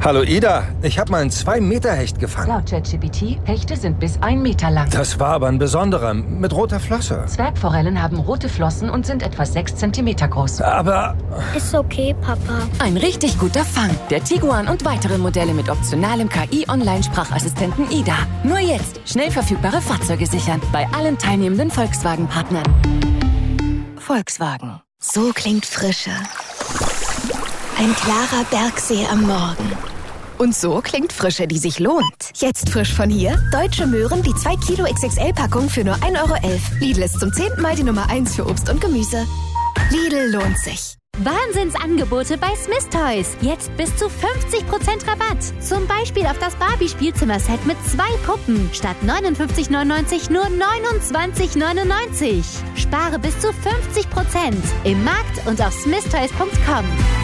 Hallo Ida, ich habe mal einen 2-Meter-Hecht gefangen. Laut ChatGPT, Hechte sind bis 1 Meter lang. Das war aber ein besonderer, mit roter Flosse. Zwergforellen haben rote Flossen und sind etwa 6 Zentimeter groß. Aber... Ist okay, Papa. Ein richtig guter Fang. Der Tiguan und weitere Modelle mit optionalem KI-Online-Sprachassistenten Ida. Nur jetzt schnell verfügbare Fahrzeuge sichern. Bei allen teilnehmenden Volkswagen-Partnern. Volkswagen. So klingt Frische. Ein klarer Bergsee am Morgen. Und so klingt Frische, die sich lohnt. Jetzt frisch von hier. Deutsche Möhren, die 2 Kilo XXL-Packung für nur 1,11 €. Lidl ist zum 10. Mal die Nummer 1 für Obst und Gemüse. Lidl lohnt sich. Wahnsinnsangebote bei Smith Toys. Jetzt bis zu 50% Rabatt. Zum Beispiel auf das Barbie-Spielzimmer-Set mit 2 Puppen. Statt 59,99 nur 29,99. Spare bis zu 50% im Markt und auf smithtoys.com.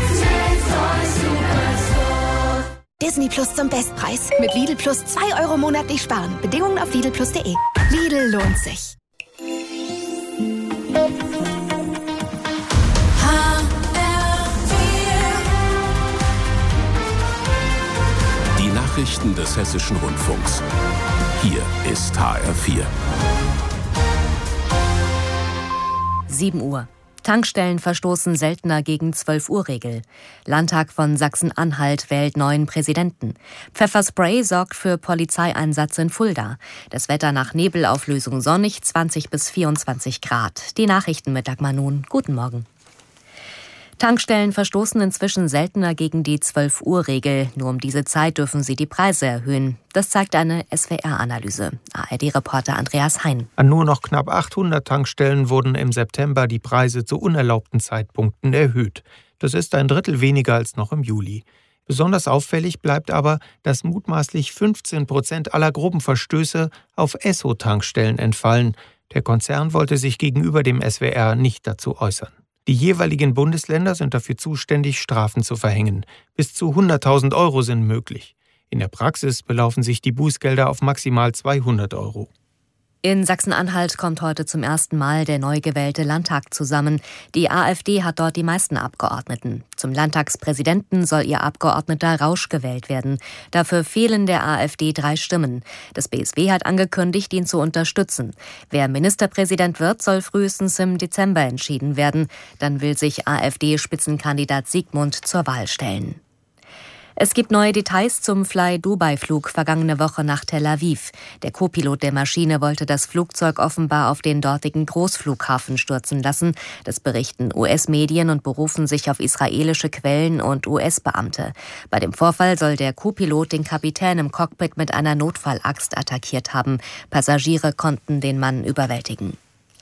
Disney Plus zum Bestpreis. Mit Lidl Plus 2 € monatlich sparen. Bedingungen auf lidlplus.de. Lidl lohnt sich. Die Nachrichten des Hessischen Rundfunks. Hier ist HR4. 7 Uhr. Tankstellen verstoßen seltener gegen 12-Uhr-Regel. Landtag von Sachsen-Anhalt wählt neuen Präsidenten. Pfefferspray sorgt für Polizeieinsatz in Fulda. Das Wetter nach Nebelauflösung sonnig, 20 bis 24 Grad. Die Nachrichten mit Dagmar Nun. Guten Morgen. Tankstellen verstoßen inzwischen seltener gegen die 12-Uhr-Regel. Nur um diese Zeit dürfen sie die Preise erhöhen. Das zeigt eine SWR-Analyse. ARD-Reporter Andreas Hein. An nur noch knapp 800 Tankstellen wurden im September die Preise zu unerlaubten Zeitpunkten erhöht. Das ist ein Drittel weniger als noch im Juli. Besonders auffällig bleibt aber, dass mutmaßlich 15% aller groben Verstöße auf Esso-Tankstellen entfallen. Der Konzern wollte sich gegenüber dem SWR nicht dazu äußern. Die jeweiligen Bundesländer sind dafür zuständig, Strafen zu verhängen. Bis zu 100.000 € sind möglich. In der Praxis belaufen sich die Bußgelder auf maximal 200 €. In Sachsen-Anhalt kommt heute zum ersten Mal der neu gewählte Landtag zusammen. Die AfD hat dort die meisten Abgeordneten. Zum Landtagspräsidenten soll ihr Abgeordneter Rausch gewählt werden. Dafür fehlen der AfD 3 Stimmen. Das BSW hat angekündigt, ihn zu unterstützen. Wer Ministerpräsident wird, soll frühestens im Dezember entschieden werden. Dann will sich AfD-Spitzenkandidat Siegmund zur Wahl stellen. Es gibt neue Details zum Fly-Dubai-Flug vergangene Woche nach Tel Aviv. Der Co-Pilot der Maschine wollte das Flugzeug offenbar auf den dortigen Großflughafen stürzen lassen. Das berichten US-Medien und berufen sich auf israelische Quellen und US-Beamte. Bei dem Vorfall soll der Co-Pilot den Kapitän im Cockpit mit einer Notfallaxt attackiert haben. Passagiere konnten den Mann überwältigen.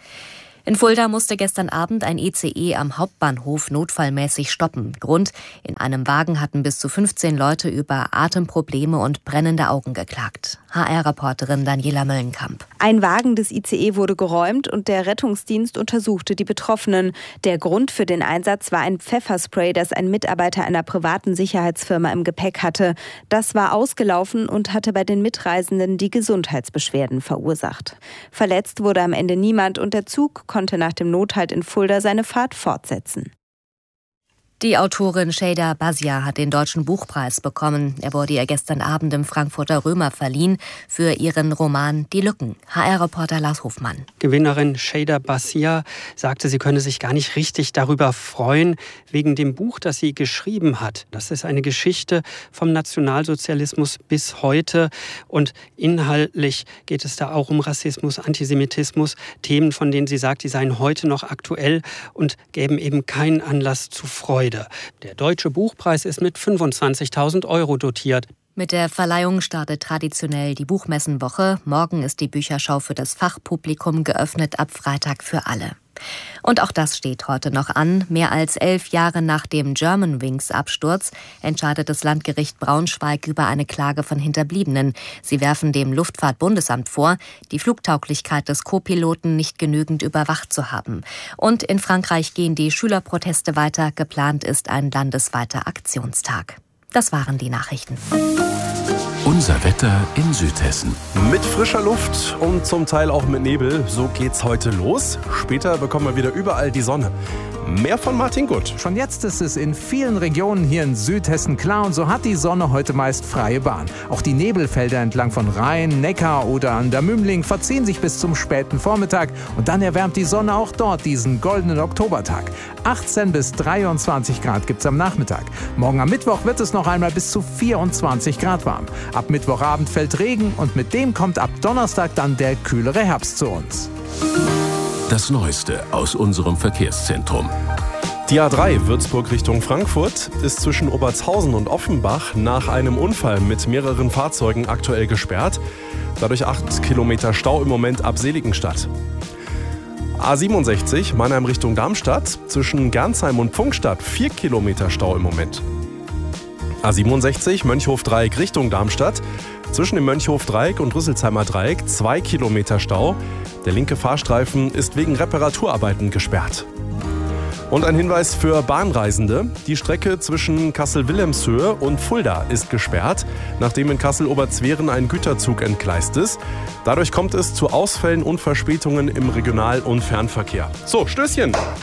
In Fulda musste gestern Abend ein ICE am Hauptbahnhof notfallmäßig stoppen. Grund: in einem Wagen hatten bis zu 15 Leute über Atemprobleme und brennende Augen geklagt. HR-Reporterin Daniela Möllenkamp. Ein Wagen des ICE wurde geräumt und der Rettungsdienst untersuchte die Betroffenen. Der Grund für den Einsatz war ein Pfefferspray, das ein Mitarbeiter einer privaten Sicherheitsfirma im Gepäck hatte. Das war ausgelaufen und hatte bei den Mitreisenden die Gesundheitsbeschwerden verursacht. Verletzt wurde am Ende niemand und der Zug konnte nach dem Nothalt in Fulda seine Fahrt fortsetzen. Die Autorin Şeyda Bazia hat den Deutschen Buchpreis bekommen. Er wurde ihr gestern Abend im Frankfurter Römer verliehen für ihren Roman Die Lücken. HR-Reporter Lars Hofmann. Gewinnerin Şeyda Bazia sagte, sie könne sich gar nicht richtig darüber freuen, wegen dem Buch, das sie geschrieben hat. Das ist eine Geschichte vom Nationalsozialismus bis heute. Und inhaltlich geht es da auch um Rassismus, Antisemitismus, Themen, von denen sie sagt, die seien heute noch aktuell und gäben eben keinen Anlass zu Freude. Der Deutsche Buchpreis ist mit 25.000 € dotiert. Mit der Verleihung startet traditionell die Buchmessenwoche. Morgen ist die Bücherschau für das Fachpublikum geöffnet, ab Freitag für alle. Und auch das steht heute noch an. Mehr als 11 Jahre nach dem Germanwings-Absturz entscheidet das Landgericht Braunschweig über eine Klage von Hinterbliebenen. Sie werfen dem Luftfahrtbundesamt vor, die Flugtauglichkeit des Co-Piloten nicht genügend überwacht zu haben. Und in Frankreich gehen die Schülerproteste weiter. Geplant ist ein landesweiter Aktionstag. Das waren die Nachrichten. Unser Wetter in Südhessen. Mit frischer Luft und zum Teil auch mit Nebel. So geht's heute los. Später bekommen wir wieder überall die Sonne. Mehr von Martin Gutt. Schon jetzt ist es in vielen Regionen hier in Südhessen klar und so hat die Sonne heute meist freie Bahn. Auch die Nebelfelder entlang von Rhein, Neckar oder an der Mümling verziehen sich bis zum späten Vormittag und dann erwärmt die Sonne auch dort diesen goldenen Oktobertag. 18 bis 23 Grad gibt's am Nachmittag. Morgen am Mittwoch wird es noch einmal bis zu 24 Grad warm. Ab Mittwochabend fällt Regen und mit dem kommt ab Donnerstag dann der kühlere Herbst zu uns. Das Neueste aus unserem Verkehrszentrum. Die A3 Würzburg Richtung Frankfurt ist zwischen Obertshausen und Offenbach nach einem Unfall mit mehreren Fahrzeugen aktuell gesperrt. Dadurch 8 Kilometer Stau im Moment ab Seligenstadt. A67 Mannheim Richtung Darmstadt zwischen Gernsheim und Pfungstadt 4 Kilometer Stau im Moment. A67 Mönchhof-Dreieck Richtung Darmstadt zwischen dem Mönchhof-Dreieck und Rüsselsheimer Dreieck 2 Kilometer Stau. Der linke Fahrstreifen ist wegen Reparaturarbeiten gesperrt. Und ein Hinweis für Bahnreisende. Die Strecke zwischen Kassel-Wilhelmshöhe und Fulda ist gesperrt, nachdem in Kassel-Oberzweren ein Güterzug entgleist ist. Dadurch kommt es zu Ausfällen und Verspätungen im Regional- und Fernverkehr. So, Stößchen!